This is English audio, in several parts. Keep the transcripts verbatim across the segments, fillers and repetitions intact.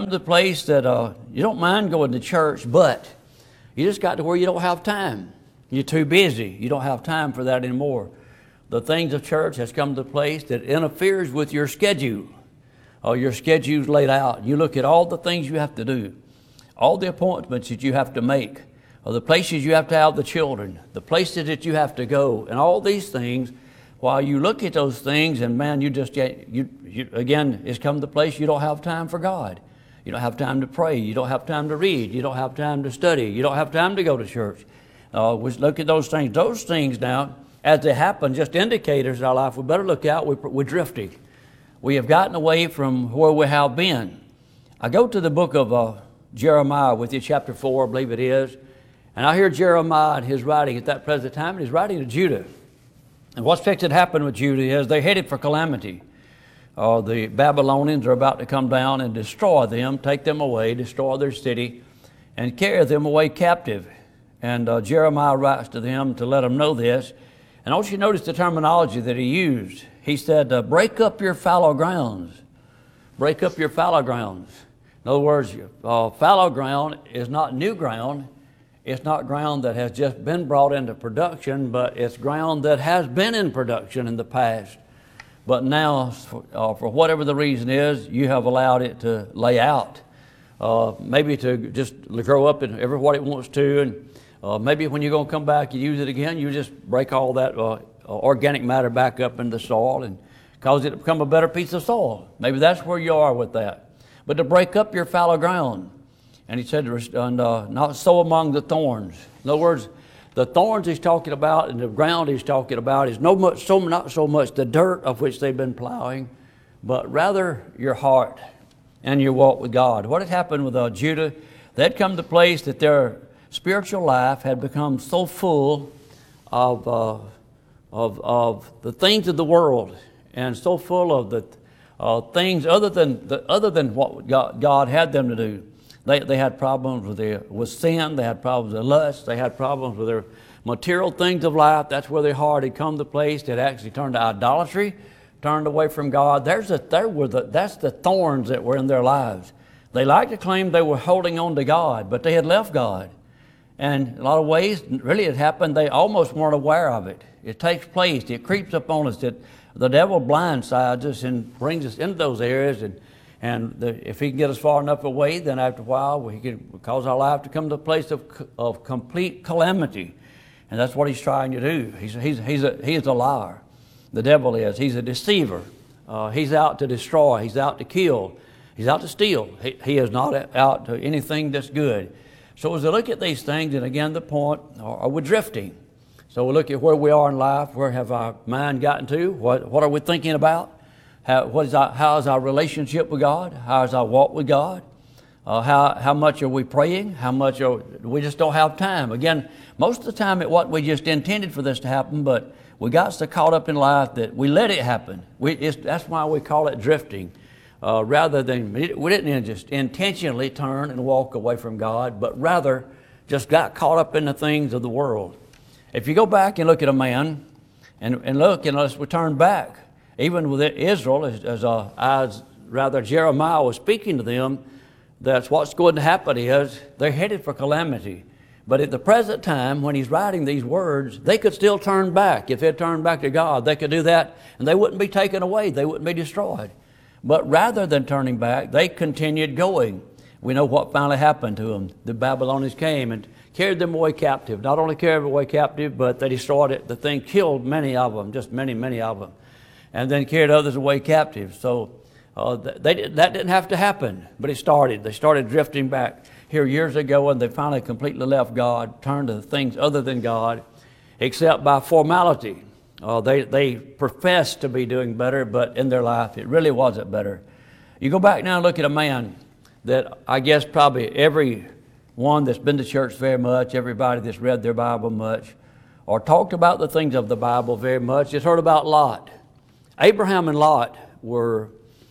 to the place that uh, you don't mind going to church, but you just got to where you don't have time. You're too busy. You don't have time for that anymore. The things of church has come to the place that interferes with your schedule. Or your schedule's laid out. You look at all the things you have to do, all the appointments that you have to make, or the places you have to have the children, the places that you have to go, and all these things. While you look at those things, and man, you just get, you, you again, it's come to the place you don't have time for God. You don't have time to pray. You don't have time to read. You don't have time to study. You don't have time to go to church. Uh, we look at those things. Those things now, as they happen, just indicators in our life. We better look out. We're, we're drifting. We have gotten away from where we have been. I go to the book of uh, Jeremiah with you, chapter four, I believe it is. And I hear Jeremiah and his writing at that present time, and he's writing to Judah. And what's fixing to happen with Judah is they're headed for calamity. Uh, the Babylonians are about to come down and destroy them, take them away, destroy their city, and carry them away captive. And uh, Jeremiah writes to them to let them know this. And I want you to notice the terminology that he used. He said, uh, break up your fallow grounds. Break up your fallow grounds. In other words, uh, fallow ground is not new ground. It's not ground that has just been brought into production, but it's ground that has been in production in the past. But now, for, uh, for whatever the reason is, you have allowed it to lay out. Uh, maybe to just grow up in every what it wants to. And uh, maybe when you're going to come back and use it again, you just break all that uh, organic matter back up in the soil and cause it to become a better piece of soil. Maybe that's where you are with that. But to break up your fallow ground. And he said, and, uh, not so among the thorns. In other words, the thorns he's talking about and the ground he's talking about is no much, so not so much the dirt of which they've been plowing, but rather your heart and your walk with God. What had happened with uh, Judah, they'd come to the place that their spiritual life had become so full of, uh, of, of the things of the world and so full of the uh, things other than, the, other than what God, God had them to do. They, they had problems with, their, with sin. They had problems with lust. They had problems with their material things of life. That's where their heart had come to place. It actually turned to idolatry, turned away from God. There's a, there were the, that's the thorns that were in their lives. They like to claim they were holding on to God, but they had left God. And in a lot of ways, really it happened, they almost weren't aware of it. It takes place. It creeps up on us. That the devil blindsides us and brings us into those areas. And And the, if he can get us far enough away, then after a while, he can cause our life to come to a place of, of complete calamity. And that's what he's trying to do. He's, he's, he's, a, he's a liar. The devil is. He's a deceiver. Uh, he's out to destroy. He's out to kill. He's out to steal. He, he is not out to anything that's good. So as we look at these things, and again, the point, are, are we drifting? So we look at where we are in life. Where have our mind gotten to? What, what are we thinking about? How, what is our, how is our relationship with God? How is our walk with God? Uh, how, how much are we praying? How much are, we just don't have time. Again, most of the time it what we just intended for this to happen, but we got so caught up in life that we let it happen. We, it's, that's why we call it drifting. Uh, rather than, we didn't just intentionally turn and walk away from God, but rather just got caught up in the things of the world. If you go back and look at a man, and, and look, and let's return back, even with Israel, as, as, uh, as rather Jeremiah was speaking to them, that's what's going to happen is they're headed for calamity. But at the present time, when he's writing these words, they could still turn back. If they turned back to God, they could do that, and they wouldn't be taken away. They wouldn't be destroyed. But rather than turning back, they continued going. We know what finally happened to them. The Babylonians came and carried them away captive. Not only carried them away captive, but they destroyed it. The thing killed many of them, just many, many of them. And then carried others away captive. So uh, they, that didn't have to happen, but it started. They started drifting back here years ago, and they finally completely left God, turned to things other than God, except by formality. Uh, they, they professed to be doing better, but in their life it really wasn't better. You go back now and look at a man that I guess probably everyone that's been to church very much, everybody that's read their Bible much, or talked about the things of the Bible very much, just heard about Lot. Abraham and Lot were,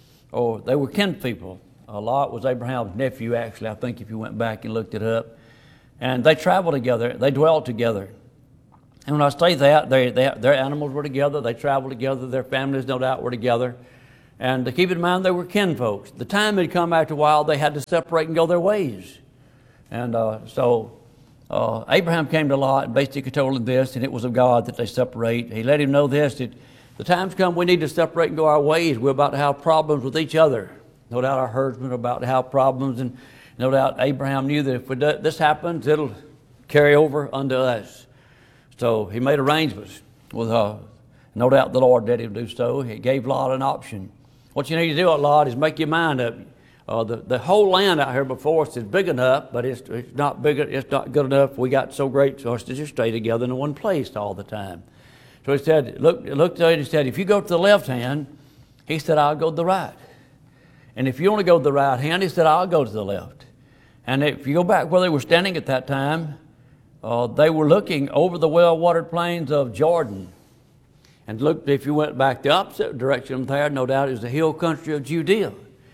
or they were kin people. Uh, Lot was Abraham's nephew, actually, I think, if you went back and looked it up. And they traveled together. They dwelt together. And when I say that, they, they, their animals were together. They traveled together. Their families, no doubt, were together. And to keep in mind, they were kinfolks. The time had come after a while, they had to separate and go their ways. And uh, so uh, Abraham came to Lot and basically told him this, and it was of God that they separate. He let him know this, that the time's come we need to separate and go our ways. We're about to have problems with each other. No doubt our herdsmen are about to have problems, and no doubt Abraham knew that if we do, this happens, it'll carry over unto us. So he made arrangements with, uh, no doubt the Lord let him do so. He gave Lot an option. What you need to do, Lot, is make your mind up. Uh, the, the whole land out here before us is big enough, but it's, it's not big, it's not good enough. We got so great for us to just stay together in one place all the time. So he said, look, looked at it and said, if you go to the left hand, he said, I'll go to the right. And if you only go to the right hand, he said, I'll go to the left. And if you go back where they were standing at that time, uh, they were looking over the well-watered plains of Jordan. And look, if you went back the opposite direction there, no doubt it was the hill country of Judea.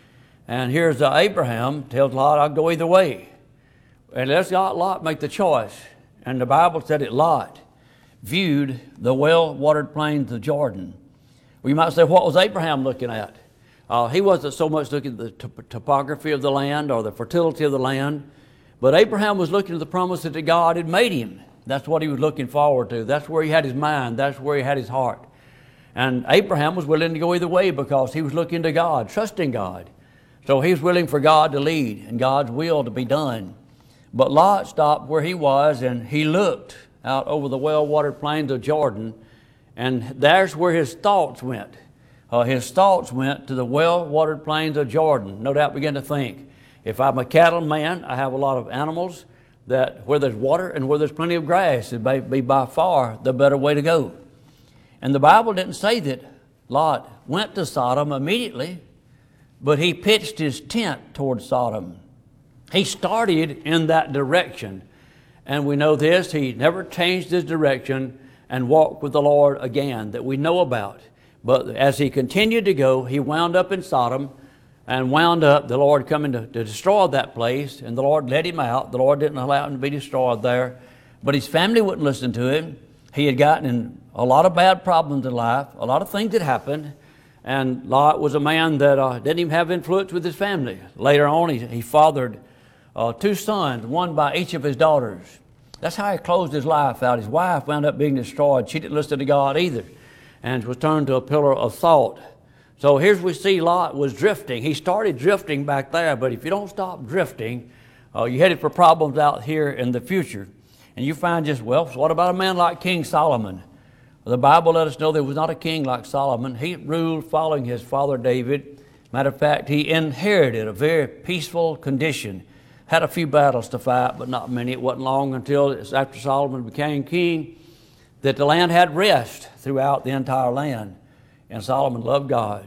And here's uh, Abraham tells Lot, I'll go either way. And let's let Lot make the choice. And the Bible said that Lot viewed the well-watered plains of Jordan. Well, you might say, what was Abraham looking at? Uh, he wasn't so much looking at the top- topography of the land or the fertility of the land, but Abraham was looking at the promise that God had made him. That's what he was looking forward to. That's where he had his mind. That's where he had his heart. And Abraham was willing to go either way because he was looking to God, trusting God. So he was willing for God to lead and God's will to be done. But Lot stopped where he was and he looked out over the well-watered plains of Jordan, and there's where his thoughts went. Uh, his thoughts went to the well-watered plains of Jordan. No doubt began to think, if I'm a cattle man, I have a lot of animals, that where there's water and where there's plenty of grass, it may be by far the better way to go. And the Bible didn't say that Lot went to Sodom immediately, but he pitched his tent toward Sodom. He started in that direction. And we know this, he never changed his direction and walked with the Lord again that we know about. But as he continued to go, he wound up in Sodom and wound up the Lord coming to, to destroy that place. And the Lord let him out. The Lord didn't allow him to be destroyed there. But his family wouldn't listen to him. He had gotten in a lot of bad problems in life, a lot of things that happened. And Lot was a man that uh, didn't even have influence with his family. Later on, he, he fathered uh, two sons, one by each of his daughters. That's how he closed his life out. His wife wound up being destroyed. She didn't listen to God either, and was turned to a pillar of salt. So here's we see Lot was drifting. He started drifting back there, but if you don't stop drifting, uh, you're headed for problems out here in the future. And you find just, well, so what about a man like King Solomon? The Bible let us know there was not a king like Solomon. He ruled following his father David. Matter of fact, he inherited a very peaceful condition. Had a few battles to fight, but not many. It wasn't long until after Solomon became king that the land had rest throughout the entire land. And Solomon loved God.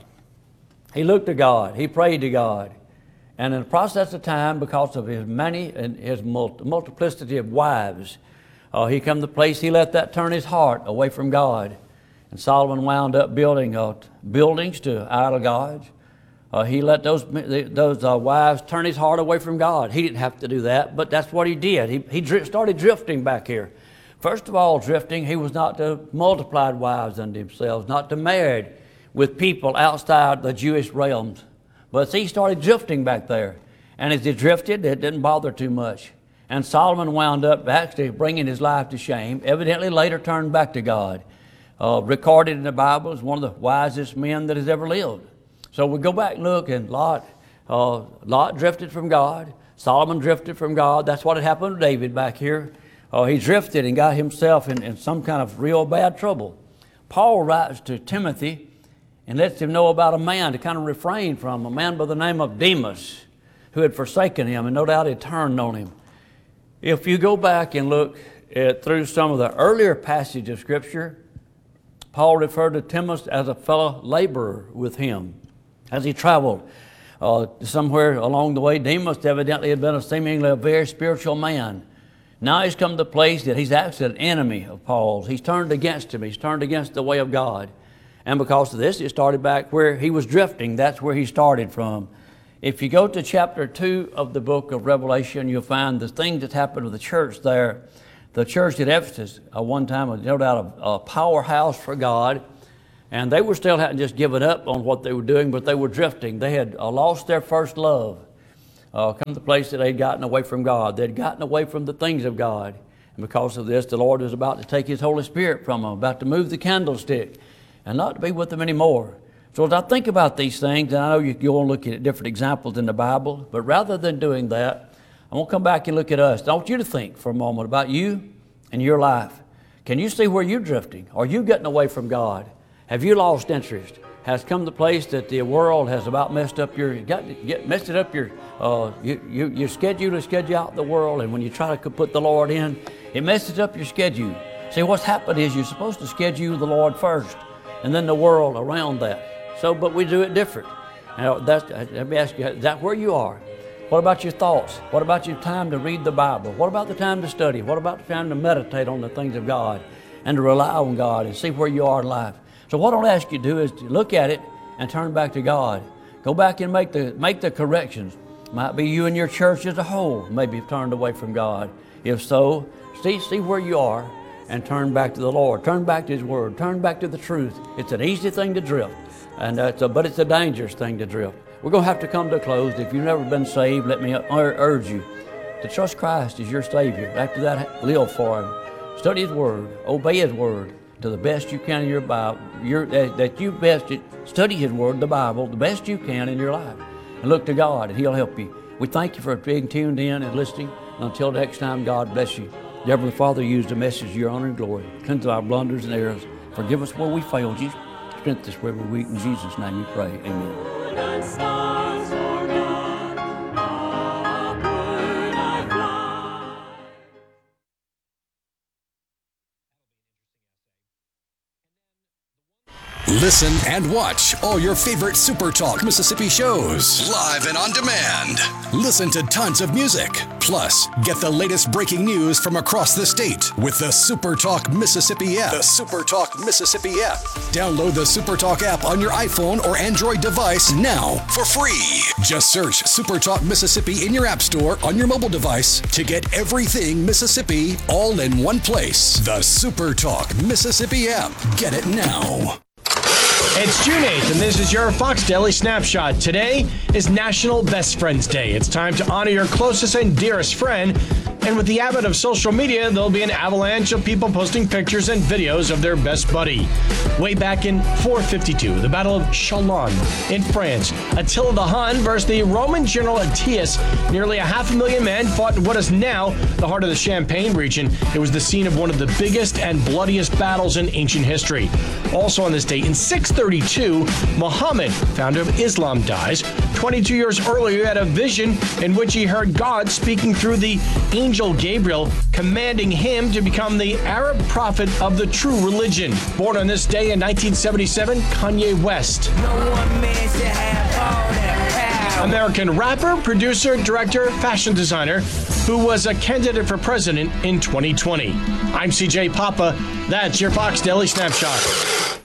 He looked to God. He prayed to God. And in the process of time, because of his many and his multiplicity of wives, uh, he come to the place he let that turn his heart away from God. And Solomon wound up building uh, buildings to idol gods. Uh, he let those those uh, wives turn his heart away from God. He didn't have to do that, but that's what he did. He, he dri- started drifting back here. First of all, drifting, he was not to multiplied wives unto himself, not to marry with people outside the Jewish realms. But see, he started drifting back there. And as he drifted, it didn't bother too much. And Solomon wound up actually bringing his life to shame, evidently later turned back to God. Uh, recorded in the Bible as one of the wisest men that has ever lived. So we go back and look, and Lot, uh, Lot drifted from God. Solomon drifted from God. That's what had happened to David back here. Uh, he drifted and got himself in, in some kind of real bad trouble. Paul writes to Timothy and lets him know about a man to kind of refrain from, a man by the name of Demas, who had forsaken him and no doubt had turned on him. If you go back and look at, through some of the earlier passages of Scripture, Paul referred to Demas as a fellow laborer with him as he traveled uh, somewhere along the way. Demas evidently had been a seemingly a very spiritual man. Now he's come to the place that he's actually an enemy of Paul's. He's turned against him. He's turned against the way of God. And because of this, it started back where he was drifting. That's where he started from. If you go to chapter two of the book of Revelation, you'll find the things that happened with the church there. The church at Ephesus, uh, one time, was no doubt a, a powerhouse for God. And they were still hadn't just given up on what they were doing, but they were drifting. They had uh, lost their first love. Uh, come to the place that they'd gotten away from God. They'd gotten away from the things of God. And because of this, the Lord was about to take His Holy Spirit from them, about to move the candlestick and not to be with them anymore. So as I think about these things, and I know you, you'll look at different examples in the Bible, but rather than doing that, I want to come back and look at us. I want you to think for a moment about you and your life. Can you see where you're drifting? Are you getting away from God? Have you lost interest? Has come to the place that the world has about messed up your, got get messed it up your, uh, you, you, your schedule to schedule out the world, and when you try to put the Lord in, it messes up your schedule. See, what's happened is you're supposed to schedule the Lord first, and then the world around that. So, but we do it different. Now, that's, let me ask you, is that where you are? What about your thoughts? What about your time to read the Bible? What about the time to study? What about the time to meditate on the things of God and to rely on God and see where you are in life? So what I'll ask you to do is to look at it and turn back to God. Go back and make the make the corrections. Might be you and your church as a whole maybe turned away from God. If so, see, see where you are and turn back to the Lord. Turn back to His Word. Turn back to the truth. It's an easy thing to drift, and uh, it's a, but it's a dangerous thing to drift. We're going to have to come to a close. If you've never been saved, let me ur- urge you to trust Christ as your Savior. After that, live for Him. Study His Word. Obey His Word to the best you can in your Bible. Your, that, that you best study His Word, the Bible, the best you can in your life. And look to God, and He'll help you. We thank you for being tuned in and listening. And until next time, God bless you. The Heavenly Father, use the message of your honor and glory. Cleanse our blunders and errors. Forgive us where we failed you. Strengthen us where we're weak. In Jesus' name we pray. Amen. Listen and watch all your favorite Super Talk Mississippi shows live and on demand. Listen to tons of music. Plus, get the latest breaking news from across the state with the Super Talk Mississippi app. The Super Talk Mississippi app. Download the Super Talk app on your iPhone or Android device now for free. Just search Super Talk Mississippi in your app store on your mobile device to get everything Mississippi all in one place. The Super Talk Mississippi app. Get it now. It's June eighth, and this is your Fox Daily Snapshot. Today is National Best Friends Day. It's time to honor your closest and dearest friend. And with the advent of social media, there'll be an avalanche of people posting pictures and videos of their best buddy. Way back in four fifty-two, the Battle of Chalon in France, Attila the Hun versus the Roman general Attius. Nearly a half a million men fought in what is now the heart of the Champagne region. It was the scene of one of the biggest and bloodiest battles in ancient history. Also on this date, in six thirty-two, Muhammad, founder of Islam, dies. twenty-two years earlier, he had a vision in which he heard God speaking through the angel Gabriel, commanding him to become the Arab prophet of the true religion. Born on this day in nineteen seventy-seven, Kanye West. No one man should have all that power. American rapper, producer, director, fashion designer, who was a candidate for president in twenty twenty. I'm C J Papa. That's your Fox Daily Snapshot.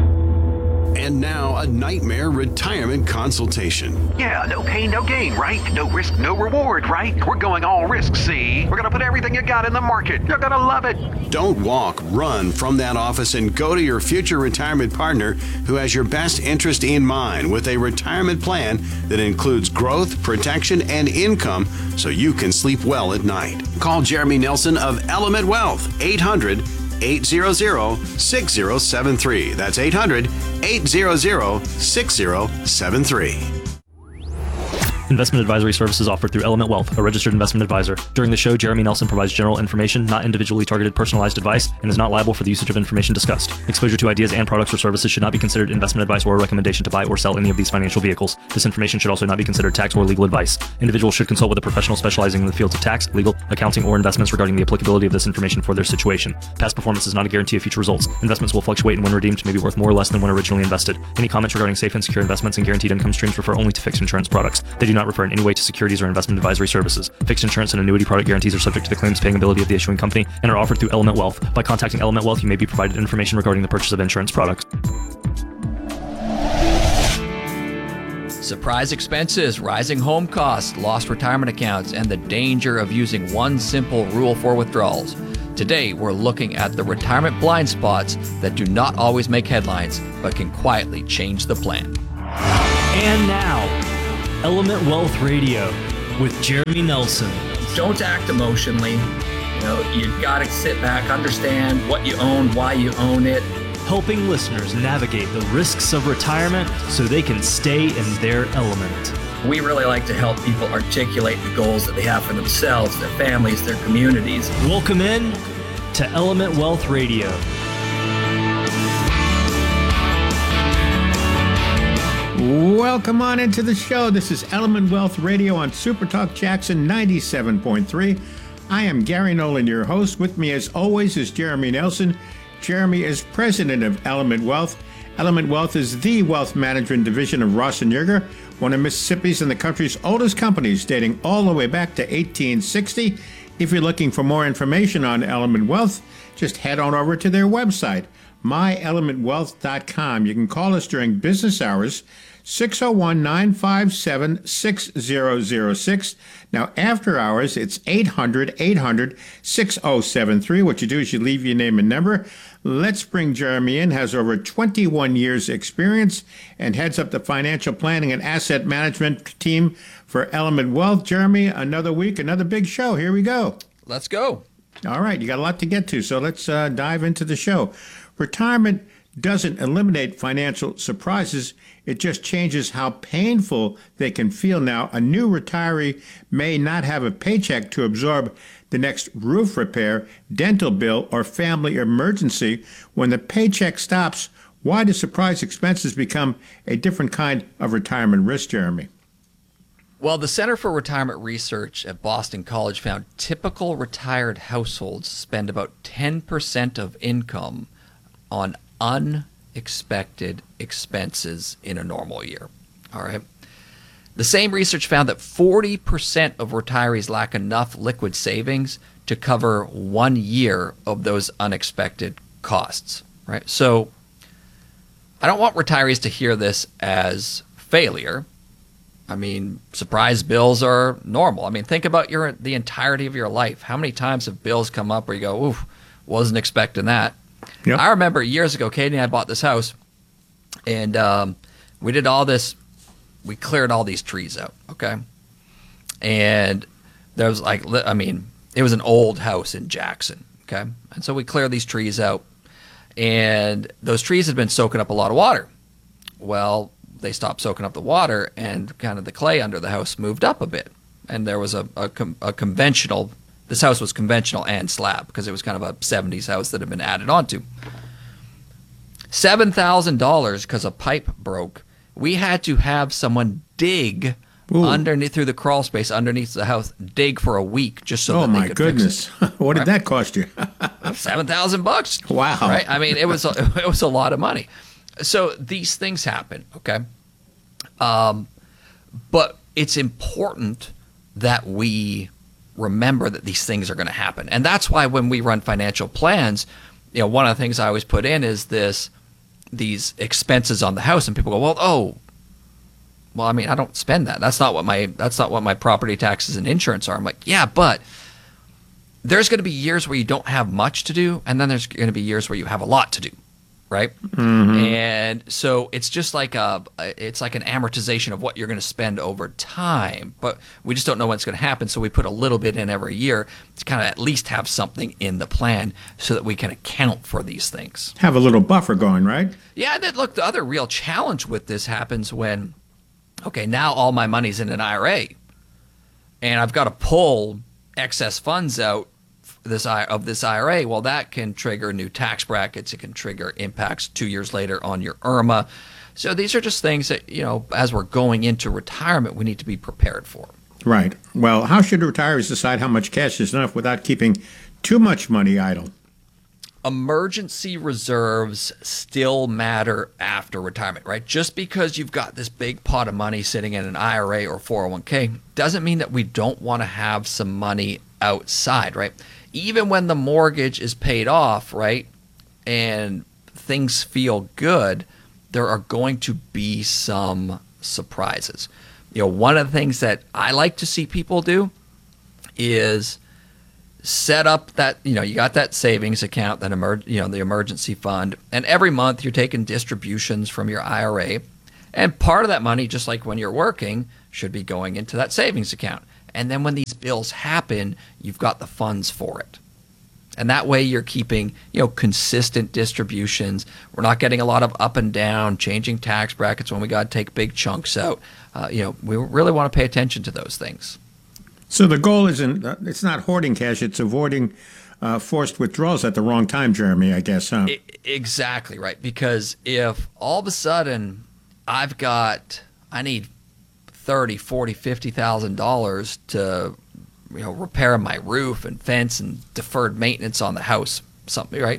And now, a nightmare retirement consultation. Yeah, no pain, no gain, right? No risk, no reward, right? We're going all risk, see? We're going to put everything you got in the market. You're going to love it. Don't walk, run from that office and go to your future retirement partner who has your best interest in mind with a retirement plan that includes growth, protection, and income so you can sleep well at night. Call Jeremy Nelson of Element Wealth, eight hundred, eight hundred, six oh seven three. That's eight hundred, eight hundred, six oh seven three. Investment advisory services offered through Element Wealth, a registered investment advisor. During the show, Jeremy Nelson provides general information, not individually targeted personalized advice, and is not liable for the usage of information discussed. Exposure to ideas and products or services should not be considered investment advice or a recommendation to buy or sell any of these financial vehicles. This information should also not be considered tax or legal advice. Individuals should consult with a professional specializing in the fields of tax, legal, accounting, or investments regarding the applicability of this information for their situation. Past performance is not a guarantee of future results. Investments will fluctuate and when redeemed may be worth more or less than when originally invested. Any comments regarding safe and secure investments and guaranteed income streams refer only to fixed insurance products. They do not refer in any way to securities or investment advisory services. Fixed insurance and annuity product guarantees are subject to the claims paying ability of the issuing company and are offered through Element Wealth. By contacting Element Wealth, you may be provided information regarding the purchase of insurance products. Surprise expenses, rising home costs, lost retirement accounts, and the danger of using one simple rule for withdrawals. Today, we're looking at the retirement blind spots that do not always make headlines, but can quietly change the plan. And now, Element Wealth Radio with Jeremy Nelson. Don't act emotionally. You know, you got to sit back, understand what you own, why you own it. Helping listeners navigate the risks of retirement so they can stay in their element. We really like to help people articulate the goals that they have for themselves, their families, their communities. Welcome in to Element Wealth Radio. Welcome on into the show. This is Element Wealth Radio on Super Talk Jackson ninety-seven point three. I am Gary Nolan, your host. With me, as always, is Jeremy Nelson. Jeremy is president of Element Wealth. Element Wealth is the wealth management division of Ross and Yerger, one of Mississippi's and the country's oldest companies, dating all the way back to eighteen sixty. If you're looking for more information on Element Wealth, just head on over to their website, my element wealth dot com. You can call us during business hours, six oh one, nine five seven, six oh oh six. Now, after hours, it's eight hundred, eight hundred, six oh seven three. What you do is you leave your name and number. Let's bring Jeremy in, has over twenty-one years experience and heads up the financial planning and asset management team for Element Wealth. Jeremy, another week, another big show. Here we go. Let's go. All right, you got a lot to get to, so let's uh, dive into the show. Retirement doesn't eliminate financial surprises. It just changes how painful they can feel. Now, a new retiree may not have a paycheck to absorb the next roof repair, dental bill, or family emergency. When the paycheck stops, why do surprise expenses become a different kind of retirement risk, Jeremy? Well, the Center for Retirement Research at Boston College found typical retired households spend about ten percent of income on unexpected expenses in a normal year. All right. The same research found that forty percent of retirees lack enough liquid savings to cover one year of those unexpected costs, right? So I don't want retirees to hear this as failure. I mean, surprise bills are normal. I mean, think about your the entirety of your life. How many times have bills come up where you go, oof, wasn't expecting that? Yep. I remember years ago, Katie and I bought this house, and um, we did all this. We cleared all these trees out, okay? And there was like, I mean, it was an old house in Jackson, okay? And so we cleared these trees out, and those trees had been soaking up a lot of water. Well, they stopped soaking up the water, and kind of the clay under the house moved up a bit. And there was a, a, a conventional, this house was conventional and slab because it was kind of a seventies house that had been added onto. seven thousand dollars because a pipe broke. We had to have someone dig Ooh. underneath through the crawl space underneath the house, dig for a week just so oh that they my could goodness. fix it. What did right? that cost you? Seven thousand bucks. Wow. Right? I mean, it was a, it was a lot of money. So these things happen. Okay. Um, but it's important that we remember that these things are going to happen, and that's why when we run financial plans, you know, one of the things I always put in is this. These expenses on the house, and people go, well, oh, well, I mean, I don't spend that. That's not what my that's not what my property taxes and insurance are. I'm like, yeah, but there's going to be years where you don't have much to do, and then there's going to be years where you have a lot to do, right? Mm-hmm. And so it's just like a it's like an amortization of what you're going to spend over time, but we just don't know when it's going to happen. So we put a little bit in every year to kind of at least have something in the plan so that we can account for these things. Have a little buffer going, right? Yeah, and then look, the other real challenge with this happens when, okay, now all my money's in an I R A, and I've got to pull excess funds out this of this I R A. Well, that can trigger new tax brackets. It can trigger impacts two years later on your I R M A. So these are just things that, you know, as we're going into retirement, we need to be prepared for. Right. Well, how should retirees decide how much cash is enough without keeping too much money idle? Emergency reserves still matter after retirement, right? Just because you've got this big pot of money sitting in an I R A or four oh one k doesn't mean that we don't want to have some money outside, right? Even when the mortgage is paid off, right, and things feel good, there are going to be some surprises. You know, one of the things that I like to see people do is set up that, you know, you got that savings account, that emer- you know, the emergency fund, and every month you're taking distributions from your I R A, and part of that money, just like when you're working, should be going into that savings account. And then when these bills happen, you've got the funds for it. And that way you're keeping, you know, consistent distributions. We're not getting a lot of up and down, changing tax brackets when we got to take big chunks out. Uh, you know, we really want to pay attention to those things. So the goal isn't, uh, it's not hoarding cash, it's avoiding uh, forced withdrawals at the wrong time, Jeremy, I guess, huh? I, exactly right. Because if all of a sudden I've got, I need thirty, forty, fifty thousand dollars to, you know, repair my roof and fence and deferred maintenance on the house, something, right?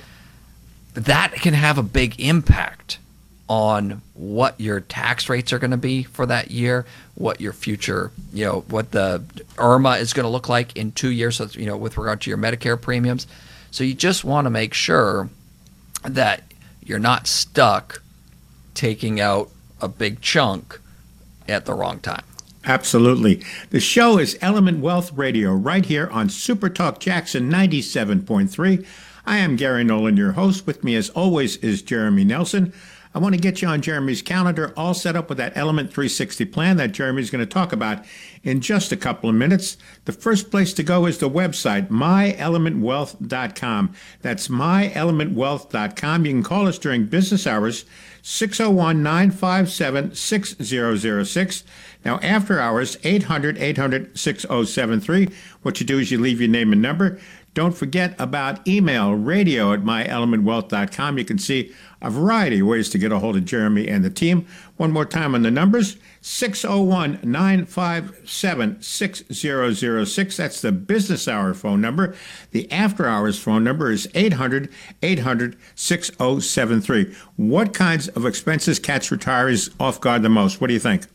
That can have a big impact on what your tax rates are going to be for that year, what your future, you know, what the I R M A is going to look like in two years, so, you know, with regard to your Medicare premiums. So you just want to make sure that you're not stuck taking out a big chunk at the wrong time. Absolutely. The show is Element Wealth Radio right here on Super Talk Jackson ninety-seven point three. I am Gary Nolan, your host. With me as always is Jeremy Nelson. I want to get you on Jeremy's calendar, all set up with that Element three sixty plan that Jeremy's going to talk about in just a couple of minutes. The first place to go is the website, my element wealth dot com. That's my element wealth dot com. You can call us during business hours, six oh one, nine five seven, six oh oh six. Now, after hours, eight hundred, eight hundred, six oh seven three. What you do is you leave your name and number. Don't forget about email, radio at my element wealth dot com. You can see a variety of ways to get a hold of Jeremy and the team. One more time on the numbers, six oh one, nine five seven, six oh oh six. That's the business hour phone number. The after hours phone number is eight hundred, eight hundred, six oh seven three. What kinds of expenses catch retirees off guard the most? What do you think?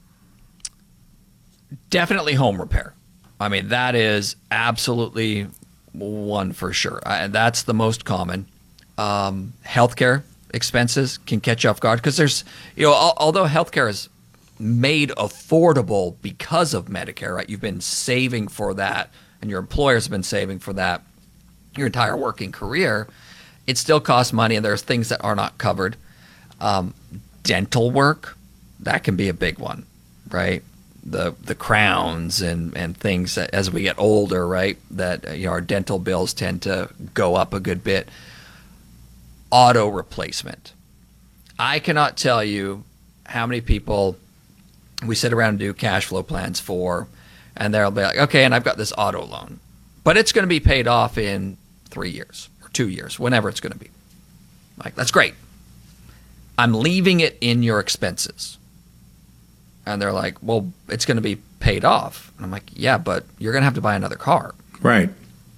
Definitely home repair. I mean, that is absolutely one for sure. I, that's the most common. Um, healthcare expenses can catch you off guard because there's, you know, al- although healthcare is made affordable because of Medicare, right? You've been saving for that, and your employers have been saving for that your entire working career. It still costs money, and there's things that are not covered. Um, dental work, that can be a big one, right? The the crowns and, and things that as we get older, right, that, you know, our dental bills tend to go up a good bit. Auto replacement. I cannot tell you how many people we sit around and do cash flow plans for, and they'll be like, okay, and I've got this auto loan, but it's going to be paid off in three years or two years, whenever it's going to be. Like, that's great. I'm leaving it in your expenses. And they're like, well, it's going to be paid off. And I'm like, yeah, but you're going to have to buy another car. Right.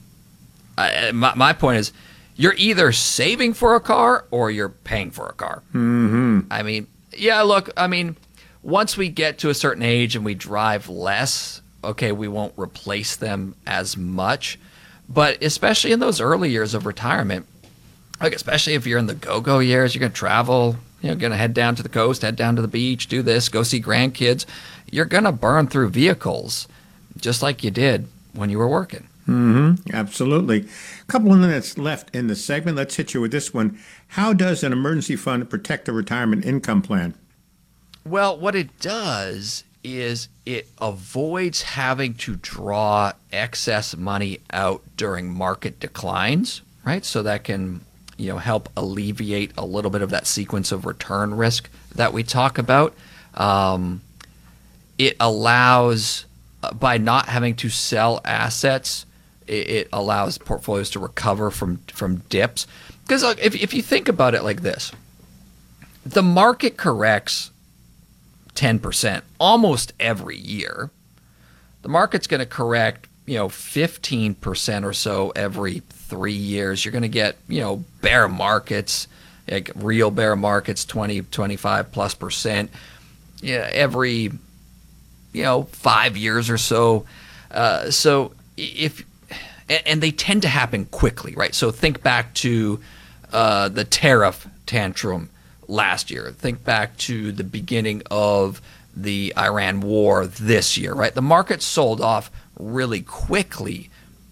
I, my, my point is, you're either saving for a car or you're paying for a car. Mm-hmm. I mean, yeah, look, I mean, once we get to a certain age and we drive less, okay, we won't replace them as much. But especially in those early years of retirement, like especially if you're in the go-go years, you're going to travel, you know, going to head down to the coast, head down to the beach, do this, go see grandkids. You're going to burn through vehicles just like you did when you were working. Mm-hmm. Absolutely. A couple of minutes left in the segment. Let's hit you with this one. How does an emergency fund protect a retirement income plan? Well, what it does is it avoids having to draw excess money out during market declines, right? So that can, you know, help alleviate a little bit of that sequence of return risk that we talk about. Um, it allows, uh, by not having to sell assets, it, it allows portfolios to recover from, from dips. Because uh, if, if you think about it like this, the market corrects ten percent almost every year. The market's going to correct, you know, fifteen percent or so every three years. You're going to get, you know, bear markets, like real bear markets, twenty, twenty-five plus percent, yeah, every, you know, five years or so. Uh, so if, and they tend to happen quickly, right? So think back to uh, the tariff tantrum last year. Think back to the beginning of the Iran war this year, right? The market sold off really quickly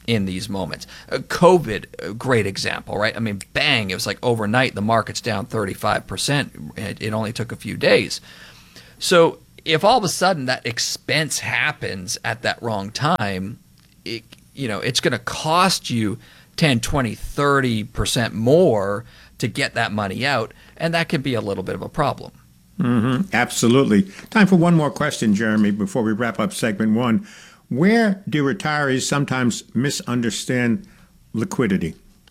in these moments. Uh, COVID, a great example, right? I mean, bang, it was like overnight, the market's down thirty-five percent. It, it only took a few days. So if all of a sudden that expense happens at that wrong time, it, you know, it's going to cost you ten, twenty, thirty percent more to get that money out, and that can be a little bit of a problem. Mm-hmm. Absolutely. Time for one more question, Jeremy, before we wrap up segment one. Where do retirees sometimes misunderstand liquidity?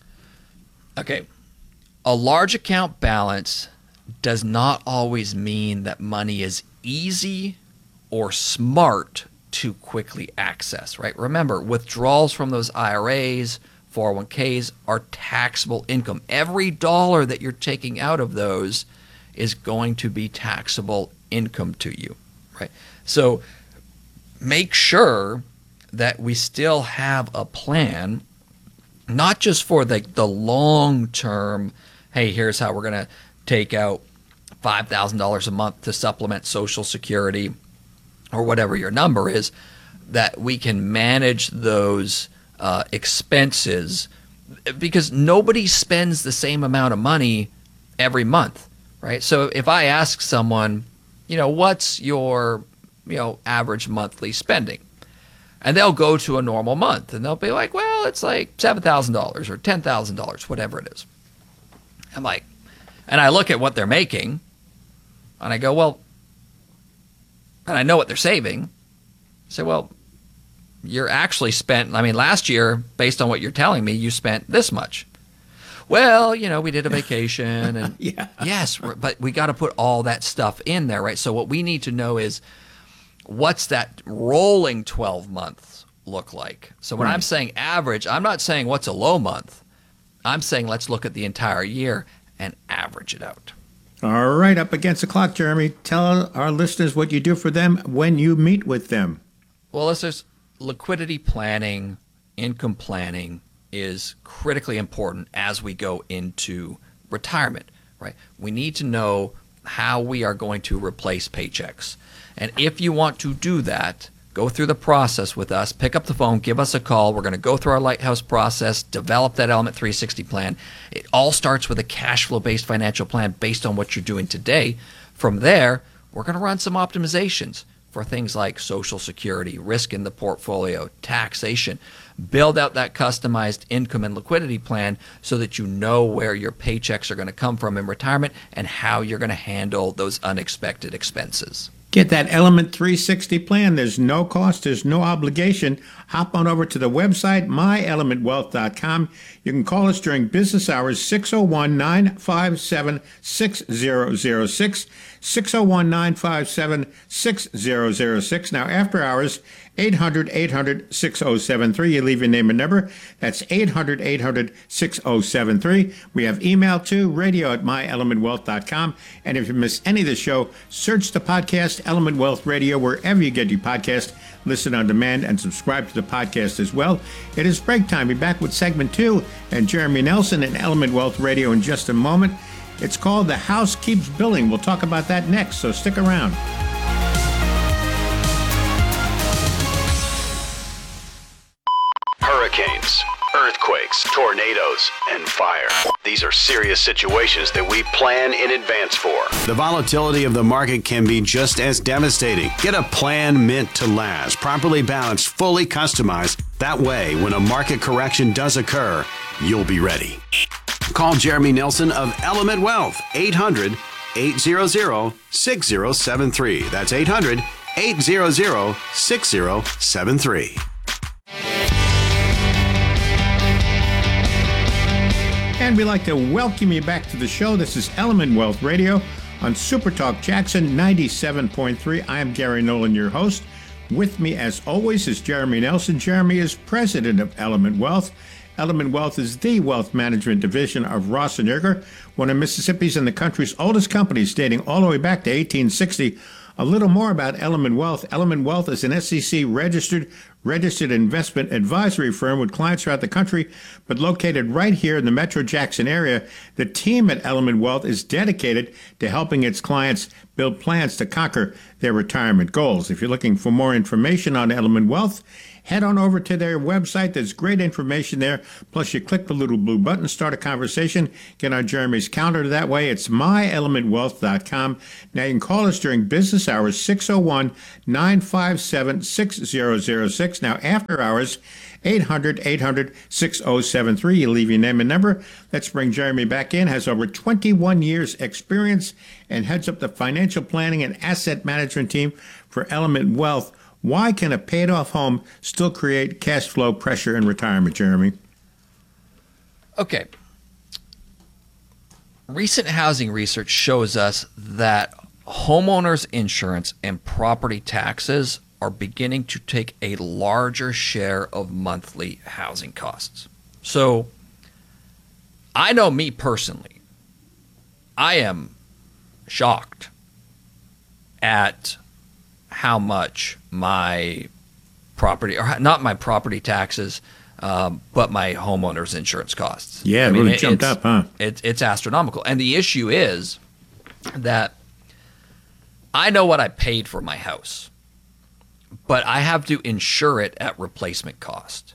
Okay. A large account balance does not always mean that money is easy or smart to quickly access, right? Remember, withdrawals from those I R As, four oh one k's are taxable income. Every dollar that you're taking out of those is going to be taxable income to you, right? So make sure that we still have a plan, not just for the, the long term, hey, here's how we're going to take out five thousand dollars a month to supplement Social Security or whatever your number is, that we can manage those uh, expenses, because nobody spends the same amount of money every month, right? So if I ask someone, you know, what's your, you know, average monthly spending? And they'll go to a normal month and they'll be like, well, it's like seven thousand dollars or ten thousand dollars, whatever it is. I'm like, and I look at what they're making and I go, well, and I know what they're saving. I say, well, you're actually spent, I mean, last year, based on what you're telling me, you spent this much. Well, you know, we did a vacation and yeah. yes, but we got to put all that stuff in there, right? So what we need to know is, what's that rolling twelve months look like? So when right. I'm saying average, I'm not saying what's a low month. I'm saying let's look at the entire year and average it out. All right, up against the clock, Jeremy. Tell our listeners what you do for them when you meet with them. Well, listeners, liquidity planning, income planning is critically important as we go into retirement, right? We need to know how we are going to replace paychecks. And if you want to do that, go through the process with us, pick up the phone, give us a call. We're going to go through our Lighthouse process, develop that Element three sixty plan. It all starts with a cash flow-based financial plan based on what you're doing today. From there, we're going to run some optimizations for things like Social Security, risk in the portfolio, taxation. Build out that customized income and liquidity plan so that you know where your paychecks are going to come from in retirement and how you're going to handle those unexpected expenses. Get that Element three sixty plan. There's no cost. There's no obligation. Hop on over to the website, my element wealth dot com. You can call us during business hours, six oh one, nine five seven, six oh oh six, six oh one, nine five seven, six oh oh six. Now, after hours, eight hundred, eight hundred, six oh seven three. You leave your name and number. That's eight hundred, eight hundred, six oh seven three. We have email too, radio at my element wealth dot com. And if you miss any of the show, search the podcast Element Wealth Radio wherever you get your podcast. Listen on demand and subscribe to the podcast as well. It is break time. We'll be back with segment two and Jeremy Nelson and Element Wealth Radio in just a moment. It's called The House Keeps Billing. We'll talk about that next, so stick around. Hurricanes, earthquakes, tornadoes, and fire. These are serious situations that we plan in advance for. The volatility of the market can be just as devastating. Get a plan meant to last, properly balanced, fully customized. That way, when a market correction does occur, you'll be ready. Call Jeremy Nelson of Element Wealth, eight hundred, eight hundred, six oh seven three. That's eight hundred, eight hundred, six oh seven three. And we'd like to welcome you back to the show. This is Element Wealth Radio on Super Talk Jackson ninety-seven point three. I am Gary Nolan, your host. With me, as always, is Jeremy Nelson. Jeremy is president of Element Wealth. Element Wealth is the wealth management division of Ross and Yerger, one of Mississippi's and the country's oldest companies, dating all the way back to eighteen sixty. A little more about Element Wealth. Element Wealth is an S E C registered registered investment advisory firm with clients throughout the country, but located right here in the Metro Jackson area. The team at Element Wealth is dedicated to helping its clients build plans to conquer their retirement goals. If you're looking for more information on Element Wealth, Head on over to their website. There's great information there. Plus, you click the little blue button, start a conversation, get on Jeremy's calendar that way. It's my element wealth dot com. Now, you can call us during business hours, six oh one, nine five seven, six oh oh six. Now, after hours, eight hundred, eight hundred, six oh seven three. You leave your name and number. Let's bring Jeremy back in. Has over twenty-one years experience and heads up the financial planning and asset management team for Element Wealth. Why can a paid-off home still create cash flow pressure in retirement, Jeremy? Okay. Recent housing research shows us that homeowners insurance and property taxes are beginning to take a larger share of monthly housing costs. So I know me personally, I am shocked at how much my property, or not my property taxes, um, but my homeowner's insurance costs. Yeah, it I mean, really it, jumped it's, up, huh? It, it's astronomical. And the issue is that I know what I paid for my house, but I have to insure it at replacement cost.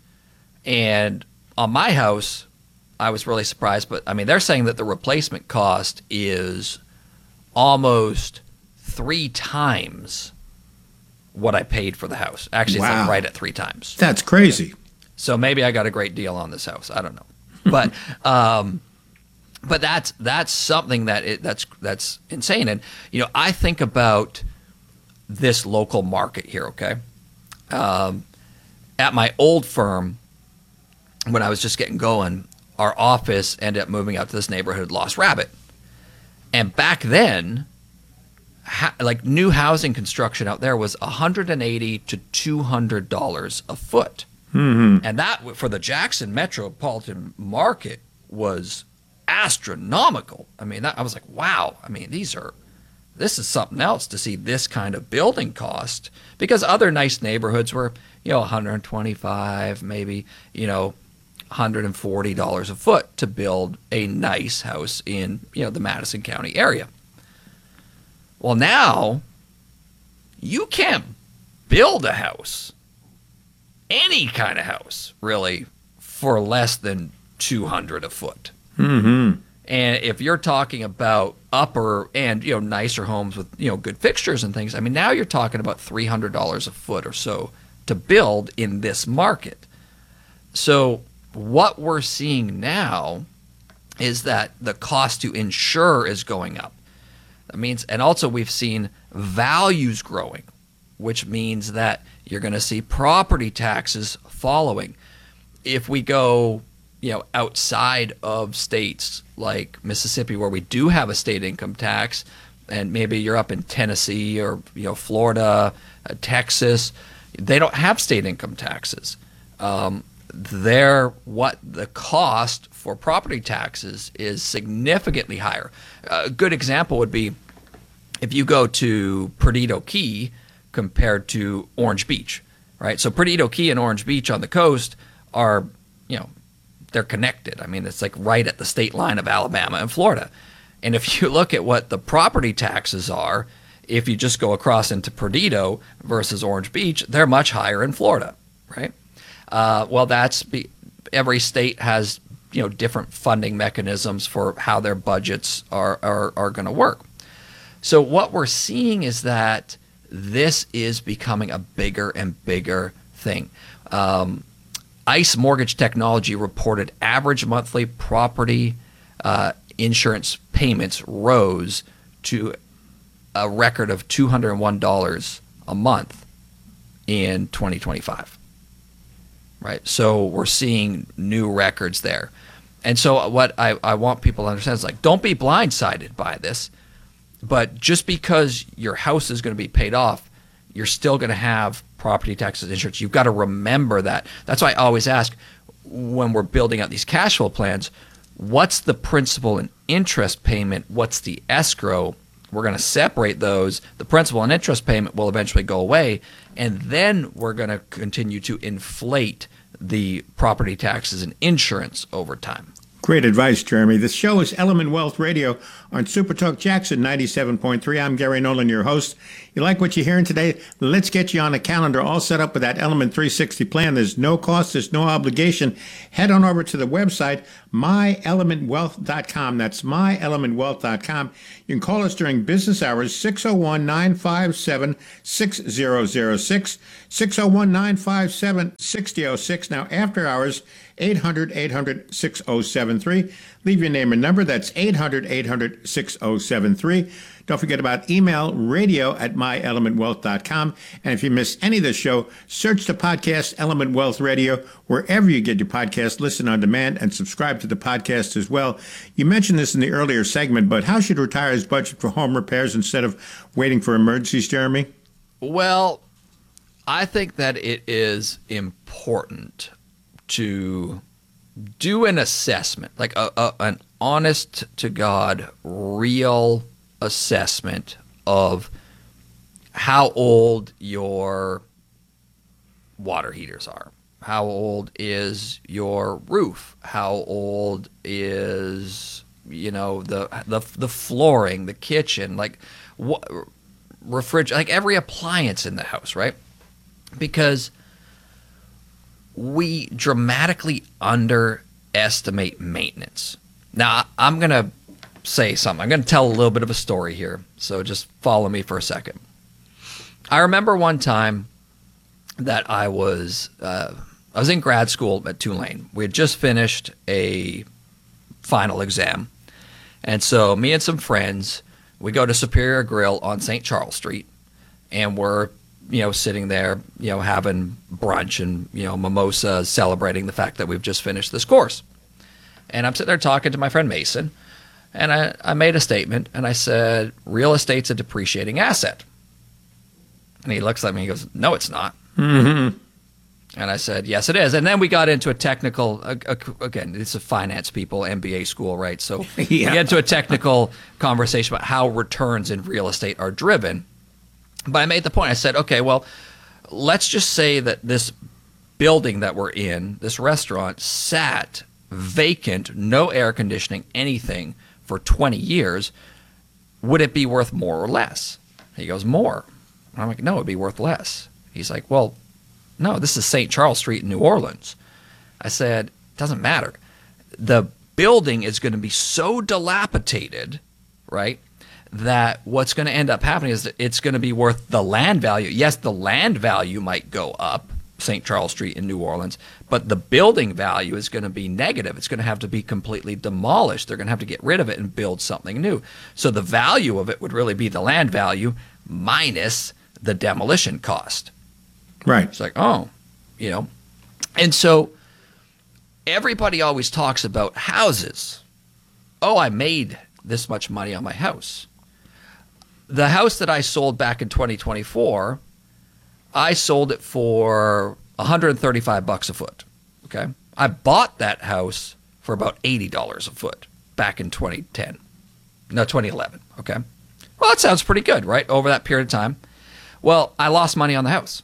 And on my house, I was really surprised, but I mean, they're saying that the replacement cost is almost three times what I paid for the house. Actually, it's Wow. like right at three times. That's crazy. So maybe I got a great deal on this house. I don't know, but um, but that's that's something that it, that's that's insane. And you know, I think about this local market here. Okay, um, at my old firm, when I was just getting going, our office ended up moving out to this neighborhood, Lost Rabbit, and back then, ha- like new housing construction out there was one hundred eighty to two hundred dollars a foot. Mm-hmm. And that, for the Jackson metropolitan market, was astronomical. I mean, that, I was like, wow. I mean, these are, this is something else to see this kind of building cost, because other nice neighborhoods were, you know, one hundred twenty-five, maybe, you know, one hundred forty dollars a foot to build a nice house in, you know, the Madison County area. Well, now you can't build a house, any kind of house, really, for less than two hundred a foot. Mm-hmm. And if you're talking about upper and, you know, nicer homes with, you know, good fixtures and things, I mean, now you're talking about three hundred dollars a foot or so to build in this market. So what we're seeing now is that the cost to insure is going up. That means, and also we've seen values growing, which means that you're going to see property taxes following. If we go, you know, outside of states like Mississippi, where we do have a state income tax, and maybe you're up in Tennessee or, you know, Florida, uh, Texas, they don't have state income taxes. Um, they're, what the cost for property taxes is significantly higher. A good example would be if you go to Perdido Key compared to Orange Beach, right? So Perdido Key and Orange Beach on the coast are, you know, they're connected. I mean, it's like right at the state line of Alabama and Florida. And if you look at what the property taxes are, if you just go across into Perdido versus Orange Beach, they're much higher in Florida, right? Uh, well, that's be, every state has, you know, different funding mechanisms for how their budgets are are, are going to work. So what we're seeing is that this is becoming a bigger and bigger thing. Um, ICE Mortgage Technology reported average monthly property uh, insurance payments rose to a record of two hundred one dollars a month in twenty twenty-five. Right? So we're seeing new records there. And so what I, I want people to understand is, like, don't be blindsided by this, but just because your house is going to be paid off, you're still going to have property taxes, insurance. You've got to remember that. That's why I always ask, when we're building out these cash flow plans, what's the principal and interest payment? What's the escrow? We're going to separate those. The principal and interest payment will eventually go away, and then we're going to continue to inflate the property taxes and insurance over time. Great advice, Jeremy. The show is Element Wealth Radio on Super Talk Jackson ninety-seven point three. I'm Gary Nolan, your host. You like what you're hearing today? Let's get you on a calendar all set up with that Element three sixty plan. There's no cost, there's no obligation. Head on over to the website, my element wealth dot com. That's my element wealth dot com. You can call us during business hours, six oh one, nine five seven, six oh oh six, six oh one, nine five seven, six oh six. Now, after hours, eight hundred, eight hundred, six oh seven three. Leave your name and number. That's eight hundred, eight hundred, six oh seven three. Don't forget about email, radio at my element wealth dot com. And if you miss any of the show, search the podcast Element Wealth Radio wherever you get your podcast. Listen on demand and subscribe to the podcast as well. You mentioned this in the earlier segment, but how should retirees budget for home repairs instead of waiting for emergencies, Jeremy? Well, I think that it is important to do an assessment, like a, a, an honest to God, real assessment of how old your water heaters are. How old is your roof? How old is, you know, the the the flooring, the kitchen, like what refrigerator, like every appliance in the house, right? Because we dramatically underestimate maintenance. Now, I'm going to say something. I'm going to tell a little bit of a story here, so just follow me for a second. I remember one time that I was uh, I was in grad school at Tulane. We had just finished a final exam, and so me and some friends, we go to Superior Grill on Saint Charles Street, and we're you know, sitting there, you know, having brunch and, you know, mimosa, celebrating the fact that we've just finished this course. And I'm sitting there talking to my friend Mason, and I, I made a statement, and I said, real estate's a depreciating asset. And he looks at me and he goes, no, it's not. Mm-hmm. And I said, yes, it is. And then we got into a technical, uh, uh, again, it's a finance people, M B A school, right? So yeah. We get into a technical conversation about how returns in real estate are driven. But I made the point. I said, okay, well, let's just say that this building that we're in, this restaurant, sat vacant, no air conditioning, anything for twenty years. Would it be worth more or less? He goes, more. And I'm like, no, it'd be worth less. He's like, well, no, this is Saint Charles Street in New Orleans. I said, it doesn't matter. The building is going to be so dilapidated, right, that what's going to end up happening is that it's going to be worth the land value. Yes, the land value might go up, Saint Charles Street in New Orleans, but the building value is going to be negative. It's going to have to be completely demolished. They're going to have to get rid of it and build something new. So the value of it would really be the land value minus the demolition cost. Right. It's like, oh, you know. And so everybody always talks about houses. Oh, I made this much money on my house. The house that I sold back in twenty twenty-four, I sold it for one hundred thirty-five bucks a foot. Okay, I bought that house for about eighty dollars a foot back in twenty ten, no, twenty eleven. Okay, well, that sounds pretty good, right? Over that period of time. Well, I lost money on the house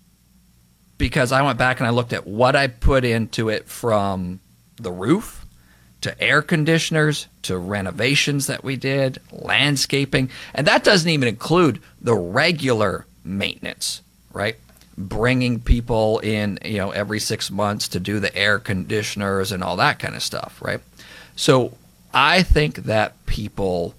because I went back and I looked at what I put into it, from the roof to air conditioners, to renovations that we did, landscaping. And that doesn't even include the regular maintenance, right? Bringing people in, you know, every six months to do the air conditioners and all that kind of stuff, right? So I think that people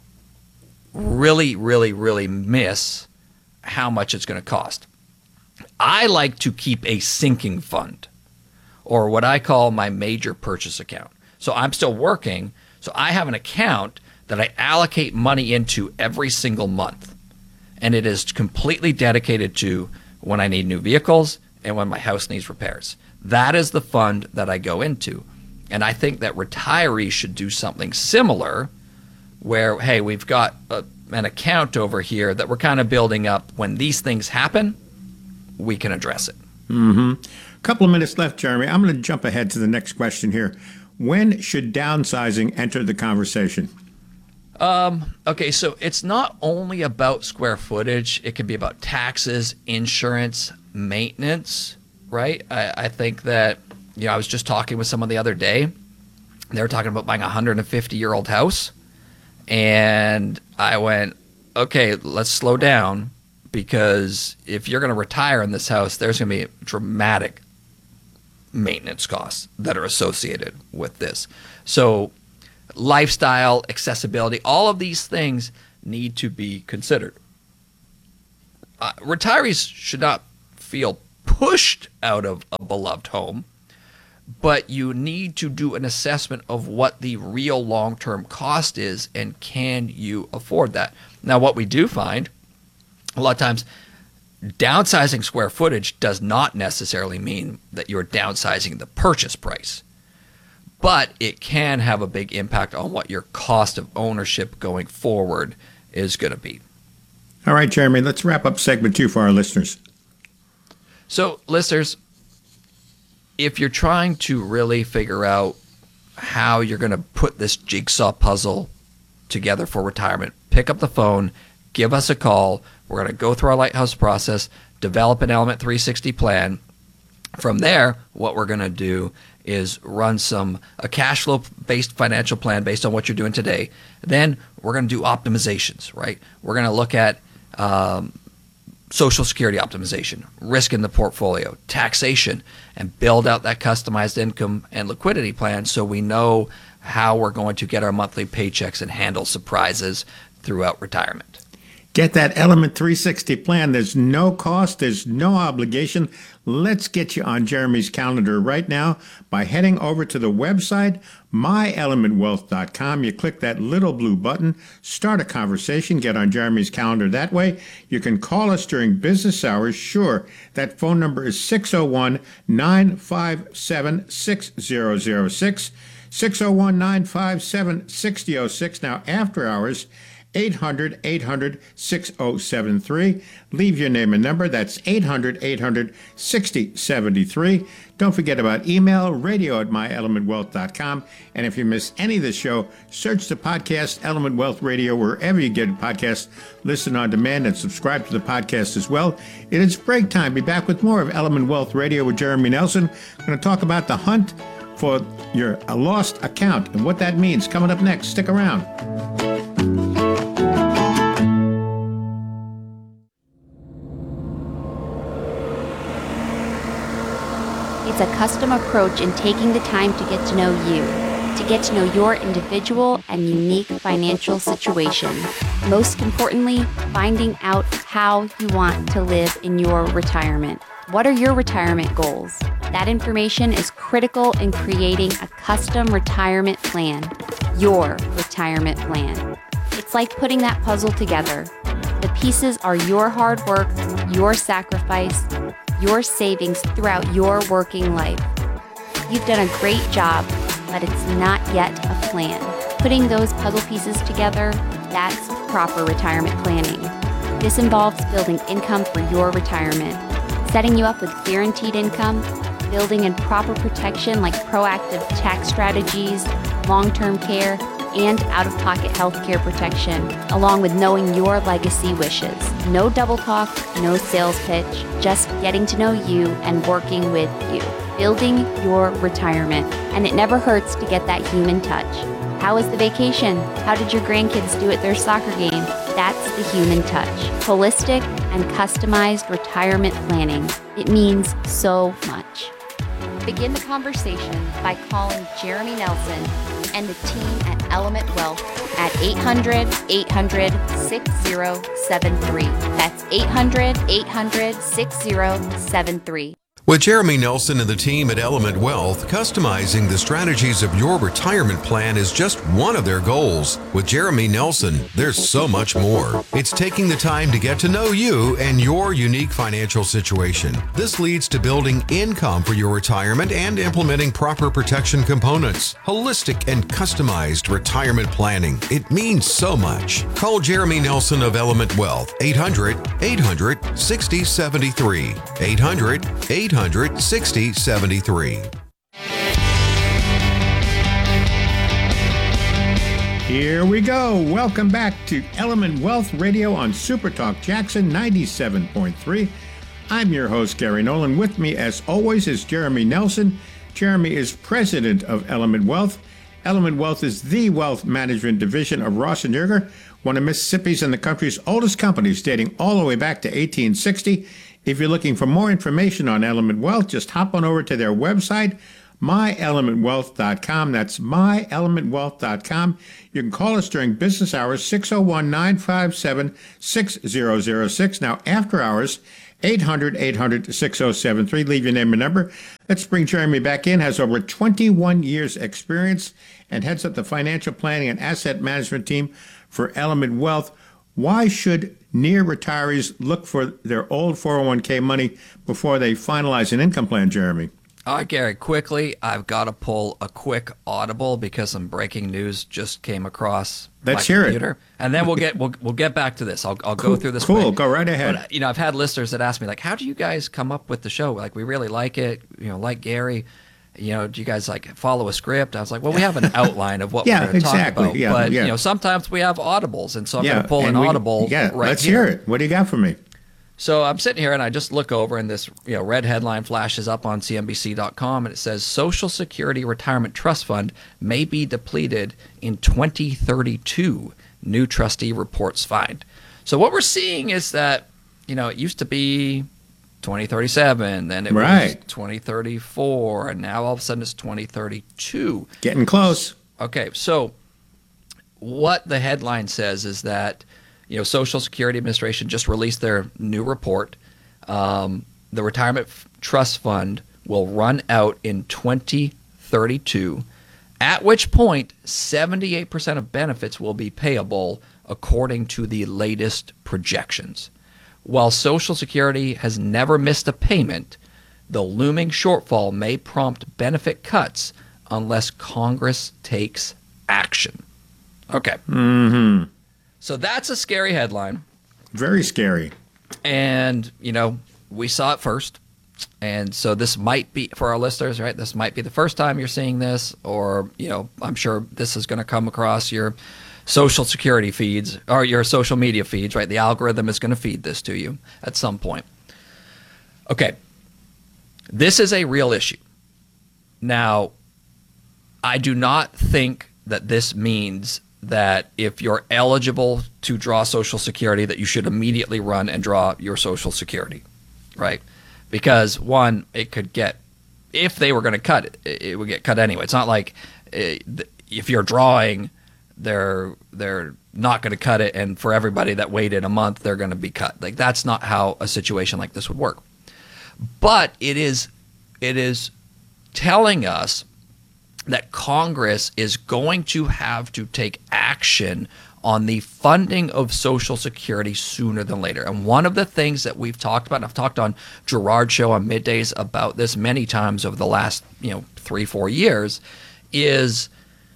really, really, really miss how much it's going to cost. I like to keep a sinking fund, or what I call my major purchase account. So I'm still working, so I have an account that I allocate money into every single month. And it is completely dedicated to when I need new vehicles and when my house needs repairs. That is the fund that I go into. And I think that retirees should do something similar where, hey, we've got a, an account over here that we're kind of building up. When these things happen, we can address it. Mm-hmm. A couple of minutes left, Jeremy. I'm going to jump ahead to the next question here. When should downsizing enter the conversation? Um, okay, so it's not only about square footage. It can be about taxes, insurance, maintenance, right? I, I think that, you know, I was just talking with someone the other day, They were talking about buying a one hundred fifty year old house. And I went, okay, let's slow down, because if you're going to retire in this house, there's going to be dramatic maintenance costs that are associated with this. So lifestyle, accessibility, all of these things need to be considered. Uh, retirees should not feel pushed out of a beloved home, but you need to do an assessment of what the real long-term cost is, and can you afford that? Now, what we do find, a lot of times, downsizing square footage does not necessarily mean that you're downsizing the purchase price, but it can have a big impact on what your cost of ownership going forward is going to be. All right, Jeremy, let's wrap up segment two for our listeners. So, listeners, if you're trying to really figure out how you're going to put this jigsaw puzzle together for retirement, pick up the phone, give us a call. We're going to go through our Lighthouse process, develop an Element three sixty plan. From there, what we're going to do is run some a cash flow based financial plan based on what you're doing today. Then we're going to do optimizations, right? We're going to look at um, Social Security optimization, risk in the portfolio, taxation, and build out that customized income and liquidity plan so we know how we're going to get our monthly paychecks and handle surprises throughout retirement. Get that Element three sixty plan. There's no cost. There's no obligation. Let's get you on Jeremy's calendar right now by heading over to the website, my element wealth dot com. You click that little blue button, start a conversation, get on Jeremy's calendar that way. You can call us during business hours. Sure, that phone number is six oh one, nine five seven, six oh oh six, six oh one, nine five seven, six oh oh six. Now, after hours, eight hundred, eight hundred, six oh seven three. Leave your name and number. That's eight hundred, eight hundred, sixty seventy-three. Don't forget about email, radio at my element wealth dot com. And if you miss any of the show, search the podcast Element Wealth Radio wherever you get a podcast. Listen on demand and subscribe to the podcast as well. It is break time. Be back with more of Element Wealth Radio with Jeremy Nelson. I'm going to talk about the hunt for your a lost account and what that means. Coming up next. Stick around. It's a custom approach in taking the time to get to know you, to get to know your individual and unique financial situation. Most importantly, finding out how you want to live in your retirement. What are your retirement goals? That information is critical in creating a custom retirement plan, your retirement plan. It's like putting that puzzle together. The pieces are your hard work, your sacrifice, your savings throughout your working life. You've done a great job, but it's not yet a plan. Putting those puzzle pieces together, that's proper retirement planning. This involves building income for your retirement, setting you up with guaranteed income, building in proper protection like proactive tax strategies, long-term care, and out-of-pocket healthcare protection, along with knowing your legacy wishes. No double talk, no sales pitch, just getting to know you and working with you. Building your retirement. And it never hurts to get that human touch. How was the vacation? How did your grandkids do at their soccer game? That's the human touch. Holistic and customized retirement planning. It means so much. Begin the conversation by calling Jeremy Nelson and the team at Element Wealth at eight hundred, eight hundred, six oh seven three. That's eight hundred, eight hundred, six oh seven three. With Jeremy Nelson and the team at Element Wealth, customizing the strategies of your retirement plan is just one of their goals. With Jeremy Nelson, there's so much more. It's taking the time to get to know you and your unique financial situation. This leads to building income for your retirement and implementing proper protection components. Holistic and customized retirement planning. It means so much. Call Jeremy Nelson of Element Wealth, eight hundred, eight hundred, sixty seventy-three. eight hundred, eight hundred, sixty seventy-three. Here we go. Welcome back to Element Wealth Radio on Super Talk Jackson ninety-seven point three. I'm your host, Gary Nolan. With me, as always, is Jeremy Nelson. Jeremy is president of Element Wealth. Element Wealth is the wealth management division of Ross and Yerger, one of Mississippi's and the country's oldest companies, dating all the way back to eighteen sixty. If you're looking for more information on Element Wealth, just hop on over to their website, my element wealth dot com. That's my element wealth dot com. You can call us during business hours, six oh one, nine five seven, six oh oh six. Now, after hours, eight hundred, eight hundred, six oh seven three. Leave your name and number. Let's bring Jeremy back in. Has over twenty-one years experience and heads up the financial planning and asset management team for Element Wealth. Why should near retirees look for their old four oh one k money before they finalize an income plan, Jeremy? All right, Gary, quickly, I've got to pull a quick audible because some breaking news just came across Let's my hear computer. it. And then we'll get we'll we'll get back to this. I'll I'll Cool, go through this. cool. quick. Go right ahead. But, you know, I've had listeners that ask me, like, how do you guys come up with the show? Like, we really like it. You know, like Gary. You know, do you guys like follow a script? I was like, well, we have an outline of what Yeah, we're going to exactly. talk about. Yeah, but yeah. you know, sometimes we have audibles, and so I'm yeah, going to pull an and we- audible. Yeah, right let's here. hear it. What do you got for me? So I'm sitting here and I just look over and this you know red headline flashes up on C N B C dot com and it says Social Security Retirement Trust Fund may be depleted in twenty thirty-two. New trustee reports find. So what we're seeing is that you know it used to be twenty thirty-seven, then it Right. was twenty thirty-four, and now all of a sudden it's twenty thirty-two. Getting close. Okay, so what the headline says is that you know Social Security Administration just released their new report. Um, the Retirement F- Trust Fund will run out in twenty thirty-two, at which point seventy-eight percent of benefits will be payable according to the latest projections. While Social Security has never missed a payment, the looming shortfall may prompt benefit cuts unless Congress takes action. Okay. Mm-hmm. So that's a scary headline. Very scary. And, you know, we saw it first. And so this might be, for our listeners, right, this might be the first time you're seeing this, or, you know, I'm sure this is going to come across your Social Security feeds or your social media feeds, right? The algorithm is going to feed this to you at some point. Okay. This is a real issue. Now, I do not think that this means that if you're eligible to draw Social Security, that you should immediately run and draw your Social Security, right? Because one, it could get, if they were going to cut it, it would get cut anyway. It's not like uh, if you're drawing, they're they're not going to cut it, and for everybody that waited a month, they're going to be cut. Like that's not how a situation like this would work. But it is it is telling us that Congress is going to have to take action on the funding of Social Security sooner than later. And one of the things that we've talked about, and I've talked on Gerard's show on Middays about this many times over the last, you know, three, four years, is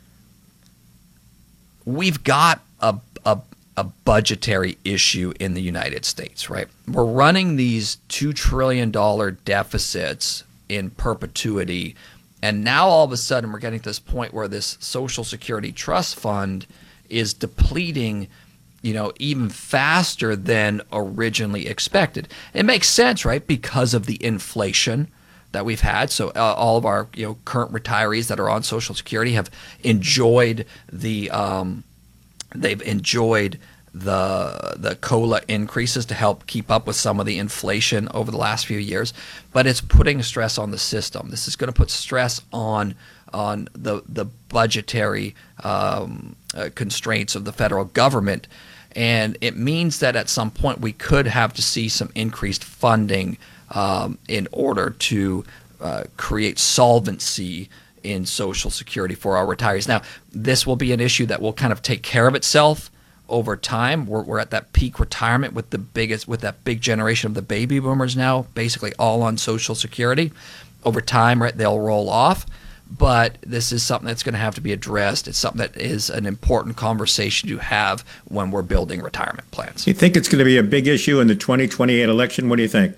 we've got a, a, a budgetary issue in the United States, right? We're running these two trillion dollars deficits in perpetuity. And now all of a sudden we're getting to this point where this Social Security Trust Fund is depleting, you know, even faster than originally expected. It makes sense, right? Because of the inflation that we've had. So uh, all of our, you know, current retirees that are on Social Security have enjoyed the, um, they've enjoyed the the COLA increases to help keep up with some of the inflation over the last few years, but it's putting stress on the system. This is going to put stress on on the the budgetary um, uh, constraints of the federal government, and it means that at some point we could have to see some increased funding um, in order to uh, create solvency in Social Security for our retirees. Now, this will be an issue that will kind of take care of itself over time. We're, we're at that peak retirement with the biggest, with that big generation of the baby boomers now, basically all on Social Security. Over time, right, they'll roll off. But this is something that's going to have to be addressed. It's something that is an important conversation to have when we're building retirement plans. You think it's going to be a big issue in the twenty twenty-eight election? What do you think?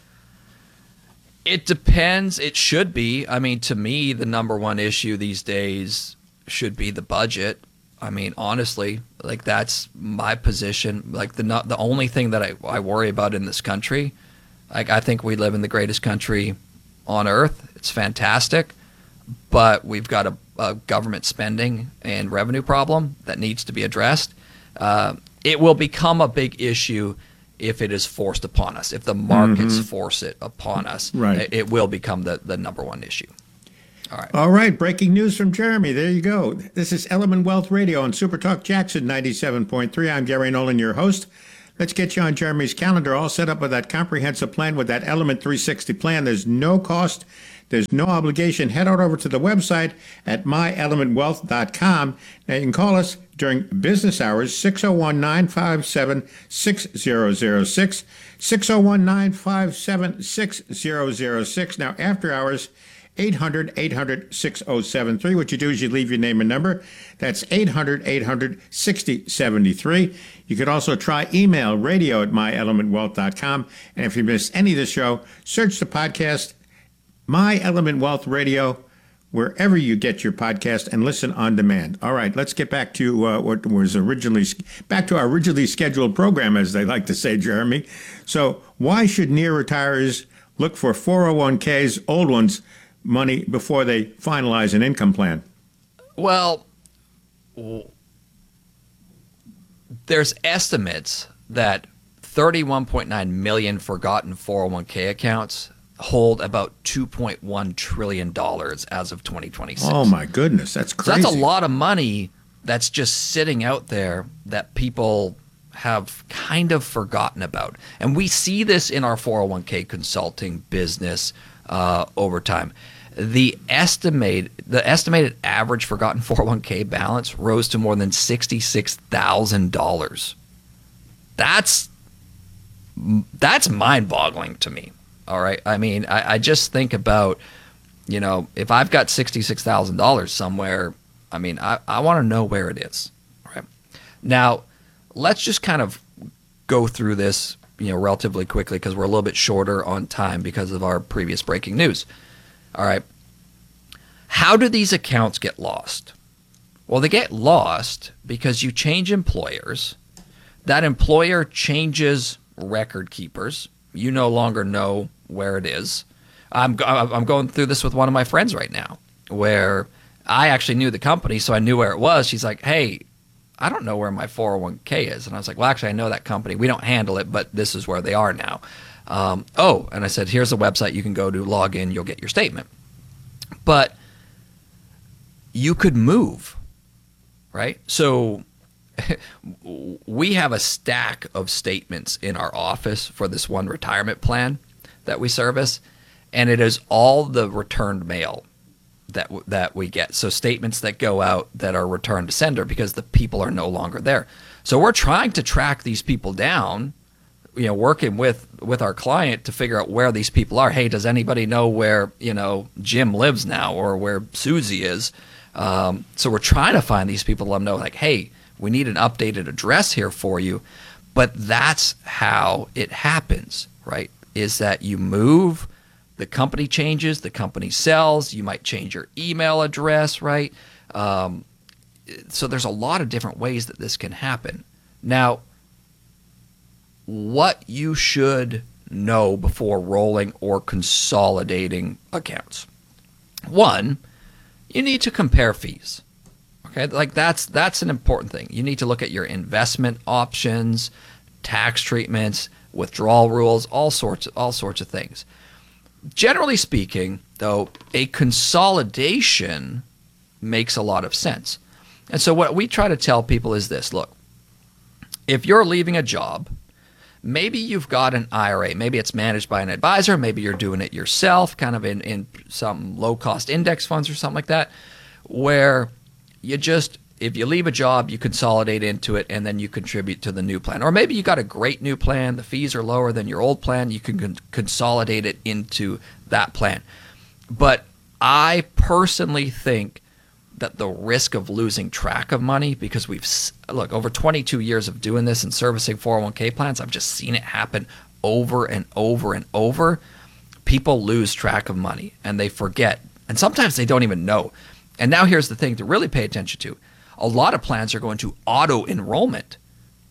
It depends. It should be. I mean, to me, the number one issue these days should be the budget. I mean, honestly, like that's my position. Like the not, the only thing that I, I worry about in this country, like I think we live in the greatest country on earth. It's fantastic, but we've got a a government spending and revenue problem that needs to be addressed. Uh, it will become a big issue if it is forced upon us. If the markets Mm-hmm. force it upon us, Right. it, it will become the, the number one issue. All right. All right, breaking news from Jeremy. There you go. This is Element Wealth Radio on Super Talk Jackson ninety-seven point three. I'm Gary Nolan, your host. Let's get you on Jeremy's calendar, all set up with that comprehensive plan, with that Element three sixty plan. There's no cost. There's no obligation. Head on over to the website at my element wealth dot com. Now, you can call us during business hours, six oh one, nine five seven, six oh oh six, six oh one, nine five seven, six oh oh six. Now, after hours, eight hundred, eight hundred, six oh seven three. What you do is you leave your name and number. That's eight hundred, eight hundred, sixty seventy-three. You could also try email, radio at my element wealth dot com. And if you missed any of the show, search the podcast, My Element Wealth Radio, wherever you get your podcast, and listen on demand. All right, let's get back to uh, what was originally, back to our originally scheduled program, as they like to say, Jeremy. So why should near retirees look for four oh one k's, old ones, money before they finalize an income plan? Well, w- there's estimates that thirty-one point nine million forgotten four oh one k accounts hold about two point one trillion dollars as of twenty twenty-six. Oh, my goodness. That's So crazy. that's a lot of money that's just sitting out there that people have kind of forgotten about. And we see this in our four oh one k consulting business uh, over time. The estimate, the estimated average forgotten four oh one k balance rose to more than sixty-six thousand dollars. That's that's mind-boggling to me. All right. I mean, I, I just think about, you know, if I've got sixty-six thousand dollars somewhere, I mean, I, I want to know where it is. Right. Now, let's just kind of go through this, you know, relatively quickly, because we're a little bit shorter on time because of our previous breaking news. All right. How do these accounts get lost? Well, they get lost because you change employers. That employer changes record keepers. You no longer know where it is. I'm I'm going through this with one of my friends right now, where I actually knew the company, so I knew where it was. She's like, "Hey, I don't know where my four oh one k is," and I was like, "Well, actually, I know that company. We don't handle it, but this is where they are now." Um, oh, and I said, "Here's a website you can go to, log in, you'll get your statement." But you could move, right? So we have a stack of statements in our office for this one retirement plan that we service, and it is all the returned mail that w- that we get. So statements that go out that are returned to sender because the people are no longer there. So we're trying to track these people down, you know, working with with our client to figure out where these people are. Hey, does anybody know where, you know, Jim lives now, or where Susie is? Um, so we're trying to find these people, let them know, like, hey, we need an updated address here for you. But that's how it happens, right? Is that you move, the company changes, the company sells, you might change your email address, right? Um, so there's a lot of different ways that this can happen. Now, what you should know before rolling or consolidating accounts. One, you need to compare fees. Okay, like that's that's an important thing. You need to look at your investment options, tax treatments, withdrawal rules, all sorts all sorts of things. Generally speaking, though, a consolidation makes a lot of sense. And so what we try to tell people is this: look, if you're leaving a job, maybe you've got an I R A. Maybe it's managed by an advisor. Maybe you're doing it yourself, kind of in, in some low-cost index funds or something like that, where you just, if you leave a job, you consolidate into it and then you contribute to the new plan. Or maybe you got a great new plan, the fees are lower than your old plan, you can con- consolidate it into that plan. But I personally think that the risk of losing track of money, because we've, look, over twenty-two years of doing this and servicing four oh one k plans, I've just seen it happen over and over and over. People lose track of money and they forget. And sometimes they don't even know. And now here's the thing to really pay attention to. A lot of plans are going to auto enrollment.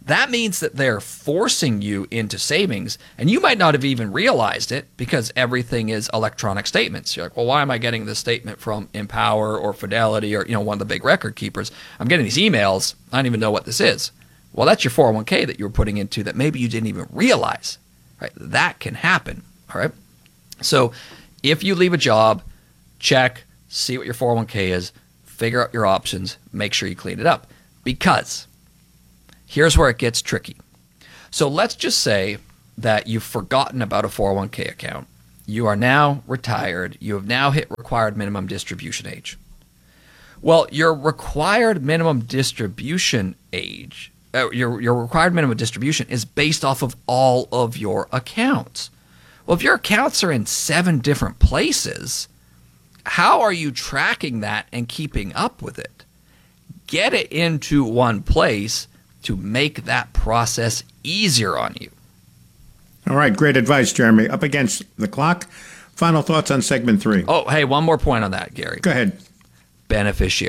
that means that they're forcing you into savings, and you might not have even realized it because everything is electronic statements. You're like, well, why am I getting this statement from Empower or Fidelity or, you know, one of the big record keepers? I'm getting these emails. I don't even know what this is. Well, that's your four oh one k that you were putting into that maybe you didn't even realize, right? That can happen, all right? So if you leave a job, check, see what your four oh one k is, figure out your options, make sure you clean it up. Because here's where it gets tricky. So let's just say that you've forgotten about a four oh one k account. You are now retired. You have now hit required minimum distribution age. Well, your required minimum distribution age, uh, your, your required minimum distribution is based off of all of your accounts. Well, if your accounts are in seven different places, how are you tracking that and keeping up with it? Get it into one place to make that process easier on you. All right, great advice, Jeremy. Up against the clock. Final thoughts on segment three. Oh, hey, one more point on that, Gary. Go ahead. Beneficiary.